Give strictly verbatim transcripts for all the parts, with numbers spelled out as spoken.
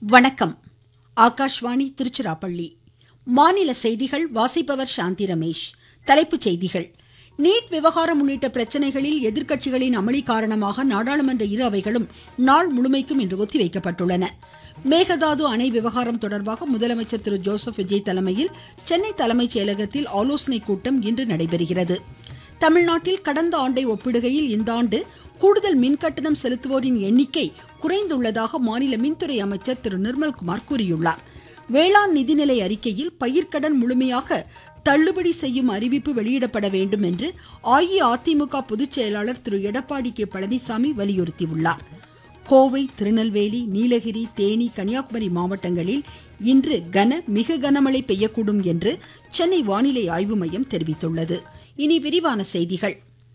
வணக்கம். ஆகாஷ்வாணி திருச்சிராப்பள்ளி. மாநில செய்திகள் வாசிப்பவர் சாந்தி ரமேஷ். தலைப்புச் செய்திகள். நீட் விவகாரம் உள்ளிட்ட பிரச்சனைகளில் எதிர்க்கட்சிகளின் அமளி காரணமாக நாடாளுமன்ற இரு அவைகளும் நாள் முழுமைக்கும் இன்று ஒத்திவைக்கப்பட்டுள்ளன. மேகதாது அணை விவகாரம் தொடர்பாக முதலமைச்சர் திரு ஜோசப் விஜய் தலைமையில் சென்னை தலைமைச் செயலகத்தில் ஆலோசனைக் கூட்டம் இன்று நடைபெறுகிறது. தமிழ்நாட்டில் கடந்த ஆண்டை ஒப்பிடுகையில் இந்த ஆண்டு கூடுதல் மின்கட்டணம் செலுத்துவோரின் எண்ணிக்கை குறைந்துள்ளதாக மாநில மின்துறை அமைச்சர் திரு நிர்மல்குமார் கூறியுள்ளார். வேளாண் நிதிநிலை அறிக்கையில் பயிர்க்கடன் முழுமையாக தள்ளுபடி செய்யும் அறிவிப்பு வெளியிடப்பட வேண்டும் என்று அஇஅதிமுக பொதுச் செயலாளர் திரு எடப்பாடி கே பழனிசாமி வலியுறுத்தியுள்ளார். கோவை, திருநெல்வேலி, நீலகிரி, தேனி, கன்னியாகுமரி மாவட்டங்களில் இன்று கன மிக கனமழை பெய்யக்கூடும் என்று சென்னை வானிலை ஆய்வு மையம் தெரிவித்துள்ளது. இனி விரிவான செய்திகள்.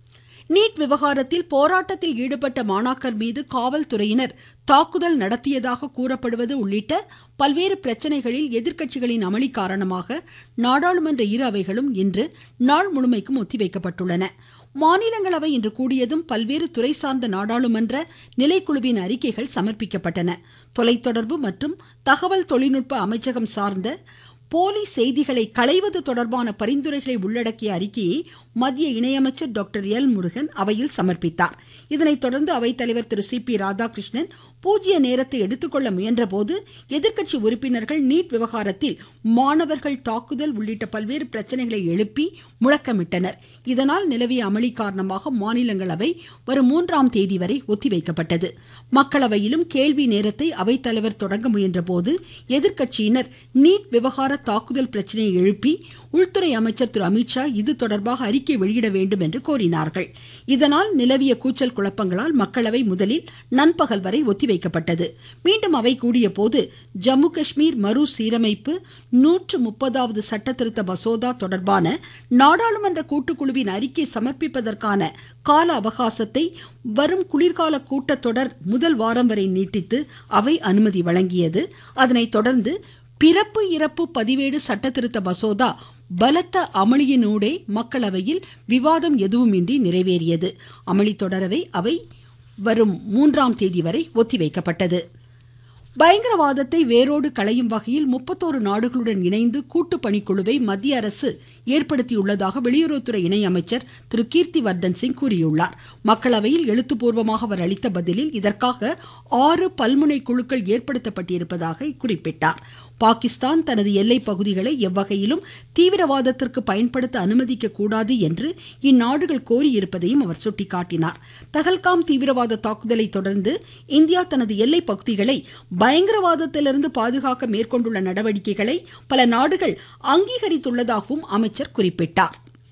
நீட் விவகாரத்தில் போராட்டத்தில் ஈடுபட்ட மாணாக்கர் மீது காவல்துறையினர் தாக்குதல் நடத்தியதாக கூறப்படுவது உள்ளிட்ட பல்வேறு பிரச்சனைகளில் எதிர்க்கட்சிகளின் அமளி காரணமாக நாடாளுமன்ற இரு அவைகளும் இன்று நாள் முழுமைக்கும் ஒத்திவைக்கப்பட்டுள்ளன. மாநிலங்களவை இன்று கூடியதும் பல்வேறு துறை சார்ந்த நாடாளுமன்ற நிலைக்குழுவின் அறிக்கைகள் சமர்ப்பிக்கப்பட்டன. தொலைத்தொடர்பு மற்றும் தகவல் தொழில்நுட்ப அமைச்சகம் சார்ந்த போலி செய்திகளை களைவது தொடர்பான பரிந்துரைகளை உள்ளடக்கிய அறிக்கையை மத்திய இணையமைச்சர் டாக்டர் எல் முருகன் அவையில் சமர்ப்பித்தார். இதனைத் தொடர்ந்து அவைத்தலைவர் திரு சி பி ராதாகிருஷ்ணன் பூஜ்ய நேரத்தை எடுத்துக்கொள்ள முயன்றபோது எதிர்க்கட்சி உறுப்பினர்கள் நீட் விவகாரத்தில் மாணவர்கள் தாக்குதல் உள்ளிட்ட பல்வேறு பிரச்சனைகளை எழுப்பி முழக்கமிட்டனர். இதனால் நிலவிய அமளி காரணமாக மாநிலங்களவை வரும் மூன்றாம் தேதி வரை ஒத்திவைக்கப்பட்டது. மக்களவையிலும் கேள்வி நேரத்தை அவைத்தலைவர் தொடங்க முயன்றபோது எதிர்க்கட்சியினர் நீட் விவகார தாக்குதல் பிரச்சனையை எழுப்பி உள்துறை அமைச்சர் திரு அமித்ஷா இது தொடர்பாக அறிக்கை வெளியிட வேண்டும் என்று கோரினார்கள். இதனால் நிலவிய கூச்சல் குழப்பங்களால் மக்களவை முதலில் நண்பகல் வரை ஒத்திவைக்கப்பட்டது. மீண்டும் அவை கூடிய போது ஜம்மு காஷ்மீர் மறு சீரமைப்பு நூற்று முப்பதாவது சட்ட திருத்த மசோதா தொடர்பான நாடாளுமன்ற கூட்டுக்குழுவின் அறிக்கை சமர்ப்பிப்பதற்கான கால அவகாசத்தை வரும் குளிர்கால கூட்டத்தொடர் முதல் வாரம் வரை நீட்டித்து அவை அனுமதி வழங்கியது. அதனைத் தொடர்ந்து பிறப்பு இறப்பு பதிவேடு சட்ட திருத்த மசோதா பலத்த அமளியினூடே மக்களவையில் விவாதம் எதுவுமின்றி நிறைவேறியது. அமளி தொடரவே அவை வரும் மூன்றாம் தேதி வரை ஒத்திவைக்கப்பட்டது. பயங்கரவாதத்தை வேரோடு களையும் வகையில் முப்பத்தோரு நாடுகளுடன் இணைந்து கூட்டு பணிக்குழுவை மத்திய அரசு ஏற்படுத்தியுள்ளதாக வெளியுறவுத்துறை இணையமைச்சர் திரு கீர்த்தி வர்தன் சிங் கூறியுள்ளார். மக்களவையில் எழுத்துப்பூர்வமாக அவர் அளித்த பதிலில் இதற்காக ஆறு பல்முனை குழுக்கள் ஏற்படுத்தப்பட்டிருப்பதாக குறிப்பிட்டார். பாகிஸ்தான் தனது எல்லை பகுதிகளை எவ்வகையிலும் தீவிரவாதத்திற்கு பயன்படுத்த அனுமதிக்க கூடாது என்று இந்நாடுகள் கோரியிருப்பதையும் அவர் சுட்டிக்காட்டினார். பஹல்காம் தீவிரவாத தாக்குதலை தொடர்ந்து இந்தியா தனது எல்லை பகுதிகளை பயங்கரவாதத்திலிருந்து பாதுகாக்க மேற்கொண்டுள்ள நடவடிக்கைகளை பல நாடுகள் அங்கீகரித்துள்ளதாகவும் அமைச்சர் குறிப்பிட்டார்.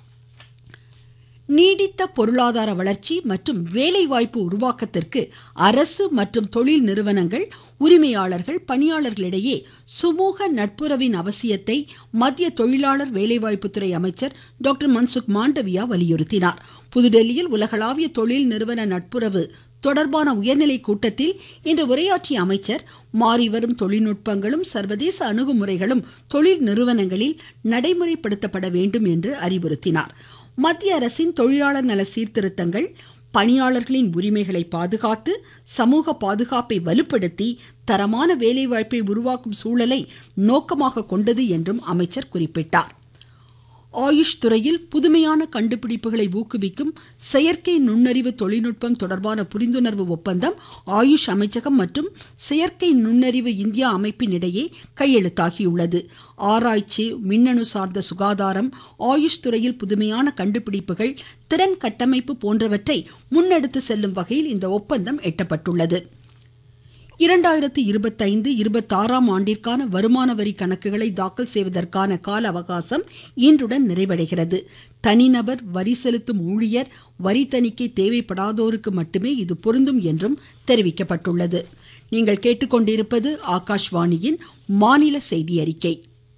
நீடித்த பொருளாதார வளர்ச்சி மற்றும் வேலைவாய்ப்பு உருவாக்கத்திற்கு அரசு மற்றும் தொழில் நிறுவனங்கள், உரிமையாளர்கள், பணியாளர்களிடையே சுமூக நட்புறவின் அவசியத்தை மத்திய தொழிலாளர் வேலைவாய்ப்புத்துறை அமைச்சர் டாக்டர் மன்சுக் மாண்டவியா வலியுறுத்தினார். புதுடெல்லியில் உலகளாவிய தொழில் நிறுவன நட்புறவு தொடர்பான உயர்நிலை கூட்டத்தில் இன்று உரையாற்றிய அமைச்சர் மாறிவரும் தொழில்நுட்பங்களும் சர்வதேச அணுகுமுறைகளும் தொழில் நிறுவனங்களில் நடைமுறைப்படுத்தப்பட வேண்டும் என்று அறிவுறுத்தினார். மத்திய அரசின் தொழிலாளர் நல சீர்திருத்தங்கள் பணியாளர்களின் உரிமைகளை பாதுகாத்து சமூக பாதுகாப்பை வலுப்படுத்தி தரமான வேலைவாய்ப்பை உருவாக்கும் சூழலை நோக்கமாக கொண்டது என்றும் அமைச்சர் குறிப்பிட்டார். ஆயுஷ் துறையில் புதுமையான கண்டுபிடிப்புகளை ஊக்குவிக்கும் செயற்கை நுண்ணறிவு தொழில்நுட்பம் தொடர்பான புரிந்துணர்வு ஒப்பந்தம் ஆயுஷ் அமைச்சகம் மற்றும் செயற்கை நுண்ணறிவு இந்தியா அமைப்பின் இடையே கையெழுத்தாகியுள்ளது. ஆராய்ச்சி, மின்னணு சார்ந்த சுகாதாரம், ஆயுஷ் துறையில் புதுமையான கண்டுபிடிப்புகள், திறன் கட்டமைப்பு போன்றவற்றை முன்னெடுத்து செல்லும் வகையில் இந்த ஒப்பந்தம் எட்டப்பட்டுள்ளது. இரண்டாயிரத்து இருபத்தைந்து இருபத்தாறாம் ஆண்டிற்கான வருமான வரி கணக்குகளை தாக்கல் செய்வதற்கான கால அவகாசம் இன்றுடன் நிறைவடைகிறது. தனிநபர் வரி செலுத்தும் ஊழியர் வரி தணிக்கை தேவைப்படாதோருக்கு மட்டுமே இது பொருந்தும் என்றும் தெரிவிக்கப்பட்டுள்ளது. நீங்கள் கேட்டுக்கொண்டிருப்பது ஆகாஷ்வாணியின் மாநில செய்தி அறிக்கை.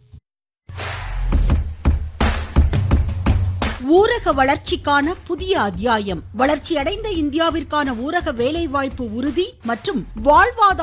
ஊரக வளர்ச்சிக்கான புதிய அத்தியாயம். வளர்ச்சியடைந்த இந்தியாவிற்கான ஊரக வேலைவாய்ப்பு உறுதி மற்றும் வாழ்வாதார